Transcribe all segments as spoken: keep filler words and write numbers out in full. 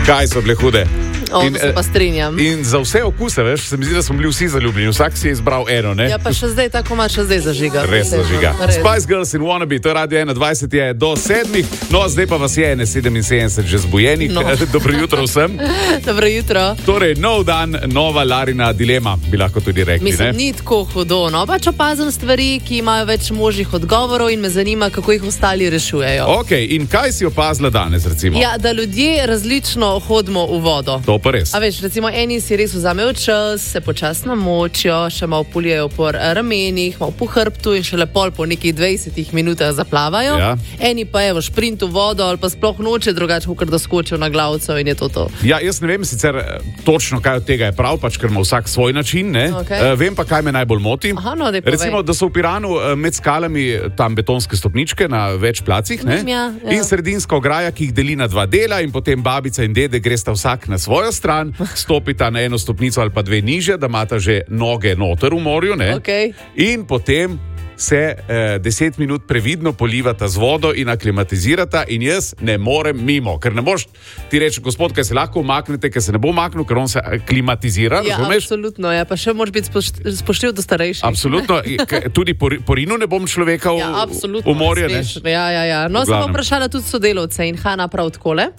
Kaj so bile hude? O, in, se pa strinjam. In za vse okuse, veš, se mi zdi, da smo bili vsi zaljubljeni. Vsak si je izbral eno, ne? Ja, pa še zdaj tako ima, še zdaj zažiga. Res zažiga. Res. Spice Girls in Wannabe, to je Radio enaindvajset je do sedmih, no zdaj pa vas je ene sedeminsedemdeset že zbujenih. No. Dobro jutro vsem. Dobro jutro. Torej, nov dan, nova Larina dilema, bi lahko tudi rekli. Mislim, ne? ni tako hudo, no, pač opazim stvari, ki imajo več možnih odgovorov in me zanima, kako jih ostali rešujejo. Ok, in kaj si opazila danes, recimo? Ja, da ljudje različno hodimo v vodo. To pa res. A veš, recimo eni si res vzamejo čas, se počasno močijo, še malo pulijo po ramenih, malo po hrbtu in šele pol po nekih dvajsetih minutah zaplavajo. Ja. Eni pa je v šprintu vodo ali pa sploh noče drugače, kot da skočijo na glavco in je to to. Ja, jaz ne vem sicer točno, kaj od tega je prav, pač ker ima vsak svoj način, ne? Okay. Uh, vem pa, kaj me najbolj moti. Aha, no, daj povej. Recimo, da so v Piranu uh, med skalami tam betonske stopničke na več placih, ne? Mm, ja, ja. In sredinska ograja, ki jih deli na dva dela in potem babica in dede gresta vsak na svojo stran, stopita na eno stopnico ali pa dve niže, da imata že noge noter v morju, ne? Okay. In potem se eh, deset minut previdno polivata z vodo in aklimatizirata in jaz ne morem mimo, ker ne moš ti reči, gospod, kaj se lahko umaknete, ker se ne bo umaknil, ker on se aklimatizira, Ja, razumeš? absolutno, ja, pa še moraš biti spošt- spoštljiv do starejših. Absolutno, K- tudi po, po Rinu ne bom človeka v, Ja, absolutno. v morje, ne? smeš. Ja, ja, ja. No, V sem glavnem. vprašala tudi sodelavce in Hana prav takole.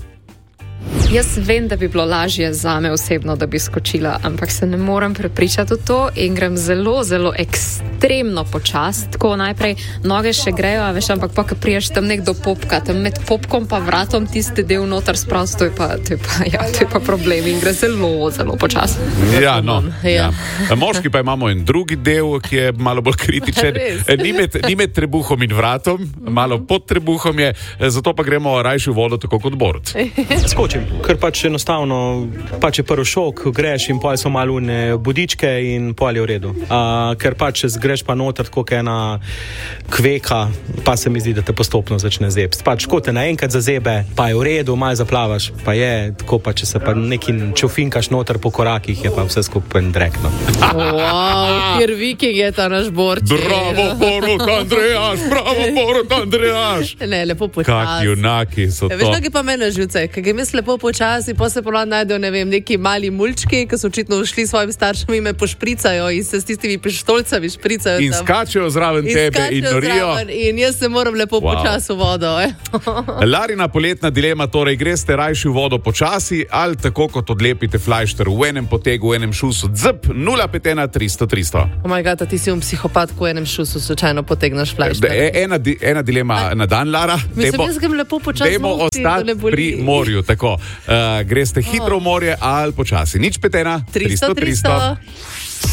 Jaz vem, da bi bilo lažje zame osebno, da bi skočila, ampak se ne morem prepričati v to in grem zelo, zelo ekstremno počasi. Tako najprej noge še grejo, a veš, ampak pa, ko priješ tam nek do popka, tam med popkom pa vratom tiste del noter spraviti, to je pa, to je pa, ja, to je pa problem in gre zelo, zelo počasi. Ja, no. Ja. Ja. Moški pa imamo en drugi del, ki je malo bolj kritičen. Res. Ni med, ni med trebuhom in vratom, malo pod trebuhom je, zato pa gremo rajši v vodo, tako kot Borut. Skočim, ker pač enostavno pač je prvi šok, greš in pol so malo une budičke in pol je v redu. Uh, ker pač greš pa noter tako kot ena kveka, pa se mi zdi, da te postopno začne zebst. Pač ko te naenkrat zazebe, pa je v redu, malo zaplavaš, pa je tako, pa če se pa neki čofinkaš noter po korakih, je pa vse skupaj drekno. Wow, kjer viking je ta naš Borč. Bravo, Borut Andrejaš, bravo, Borut Andrejaš. Ne, lepo počasi. Kak junaki so Ja, to. veš, kaj pa mene živce, kaj grem jaz lepo počasi, pa se ponovno najdejo, ne vem, neki mali mulčki, ki so očitno šli s svojim staršem in me pošpricajo in se s tistimi pištolcami špricajo. In tam. skačejo zraven In tebe in skačejo norijo. zraven in jaz se moram lepo Wow. počasi v vodo. Eh? Larina poletna dilema, torej greste rajši v vodo počasi ali tako kot odlepite flajšter v enem potegu, v enem šusu, dzp, nula pet ena tristo tristo. Oh moj bog, ti si um psihopat, ko v enem šusu slučajno potegneš flash. Ena, di- ena dilema na dan, Lara. Mislim, Dajmo- jaz grem lepo počasi. Dajmo molsti, da ne ostati boli. pri morju, tako. Uh, greste hitro v morje ali počasi. Nič pet ena tristo, tristo.